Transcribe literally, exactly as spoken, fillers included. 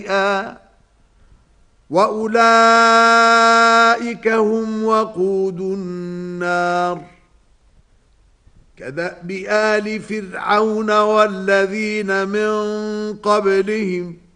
وأولئك هم وقود النار كدأب آل فرعون والذين من قبلهم